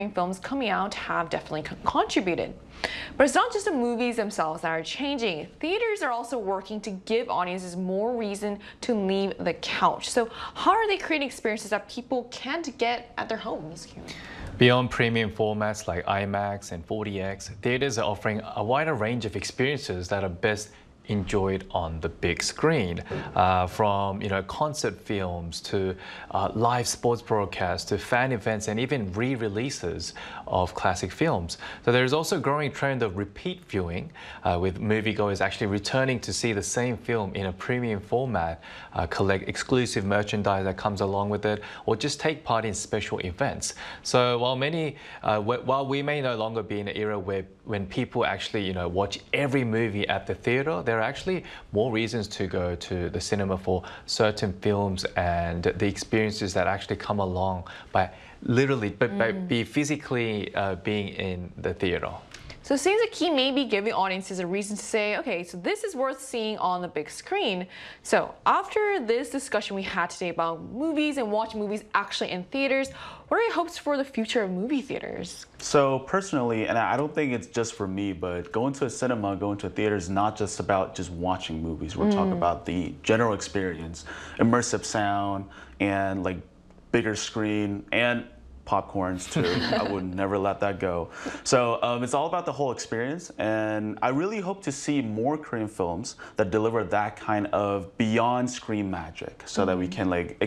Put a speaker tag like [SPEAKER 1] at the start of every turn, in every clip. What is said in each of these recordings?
[SPEAKER 1] films coming out have definitely contributed. But it's not just the movies themselves that are changing. Theaters are also working to give audiences more reason to leave the couch. So how are they creating experiences that people can't get at their homes?
[SPEAKER 2] Beyond premium formats like IMAX and 4DX, theaters are offering a wider range of experiences that are best enjoyed on the big screen, from concert films to live sports broadcasts to fan events and even re-releases of classic films. So there's also a growing trend of repeat viewing, with moviegoers actually returning to see the same film in a premium format, collect exclusive merchandise that comes along with it, or just take part in special events. So while we may no longer be in an era when people actually watch every movie at the theater, there are actually more reasons to go to the cinema for certain films and the experiences that actually come along by by physically being in the theater.
[SPEAKER 1] So it seems like he may be giving audiences a reason to say, okay, so this is worth seeing on the big screen. So after this discussion we had today about movies and watching movies actually in theaters, what are your hopes for the future of movie theaters?
[SPEAKER 3] So personally, and I don't think it's just for me, but going to a cinema, going to a theater is not just about just watching movies. We're talking about the general experience, immersive sound, and like bigger screen, and popcorns too. I would never let that go. So it's all about the whole experience, and I really hope to see more Korean films that deliver that kind of beyond screen magic, so that we can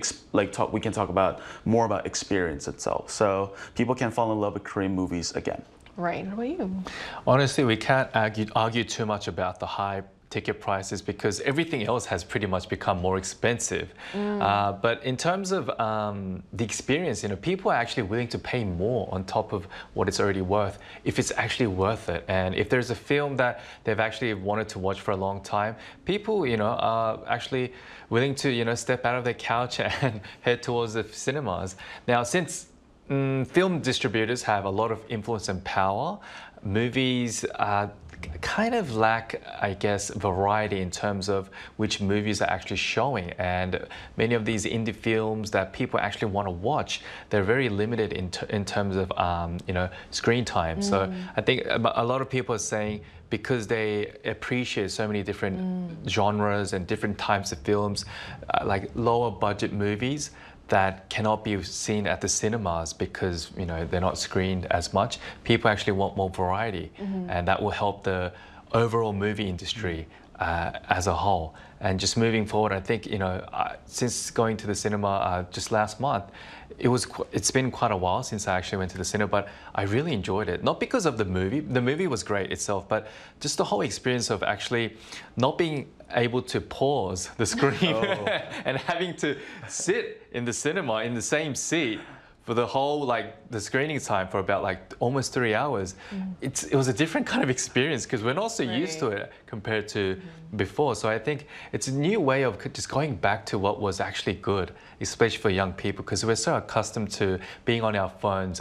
[SPEAKER 3] we can talk about more about experience itself, so people can fall in love with Korean movies again.
[SPEAKER 1] Right. What about you?
[SPEAKER 2] Honestly, we can't argue too much about the high ticket prices because everything else has pretty much become more expensive. But in terms of the experience, people are actually willing to pay more on top of what it's already worth if it's actually worth it. And if there's a film that they've actually wanted to watch for a long time, people, are actually willing to, step out of their couch and head towards the cinemas. Now, since film distributors have a lot of influence and power, movies kind of lack, I guess, variety in terms of which movies are actually showing. And many of these indie films that people actually want to watch, they're very limited in terms of, screen time. So I think a lot of people are saying because they appreciate so many different genres and different types of films, like lower budget movies, that cannot be seen at the cinemas because they're not screened as much. People actually want more variety, and that will help the overall movie industry as a whole. And just moving forward, I think since going to the cinema just last month, it's been quite a while since I actually went to the cinema, but I really enjoyed it. Not because of the movie. The movie was great itself, but just the whole experience of actually not being able to pause the screen and having to sit in the cinema in the same seat for the whole the screening time for about almost 3 hours. It was a different kind of experience because we're not so used to it compared to before. So I think it's a new way of just going back to what was actually good, especially for young people, because we're so accustomed to being on our phones,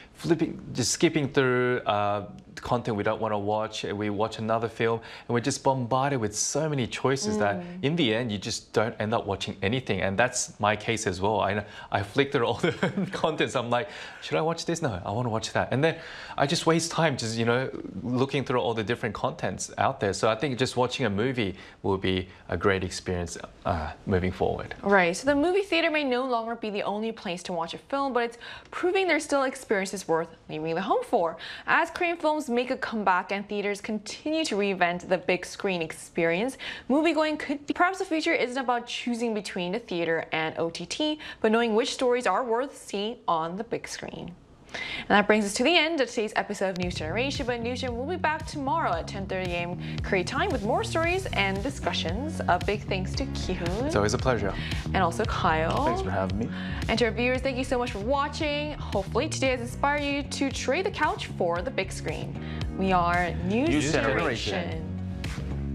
[SPEAKER 2] just skipping through content we don't want to watch. We watch another film and we're just bombarded with so many choices that in the end you just don't end up watching anything. And that's my case as well. I flick through all the contents. I'm like, should I watch this? No, I want to watch that. And then I just waste time just looking through all the different contents out there. So I think just watching a movie will be a great experience moving forward.
[SPEAKER 1] Right, so the movie theater may no longer be the only place to watch a film, but it's proving there's still experiences worth leaving the home for. As Korean films make a comeback and theaters continue to reinvent the big screen experience, moviegoing could be. Perhaps the future isn't about choosing between the theater and OTT, but knowing which stories are worth seeing on the big screen. And that brings us to the end of today's episode of News Generation. But News Gen will be back tomorrow at 10:30 a.m. Korea time with more stories and discussions. A big thanks to Ki-hoon.
[SPEAKER 2] It's always a pleasure.
[SPEAKER 1] And also Kyle.
[SPEAKER 3] Thanks for having me.
[SPEAKER 1] And to our viewers, thank you so much for watching. Hopefully today has inspired you to trade the couch for the big screen. We are News Generation.